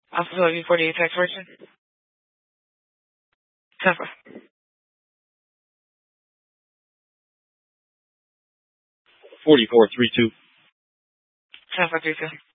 Alpha 48 text version. Tampa. 4432. Tampa 32.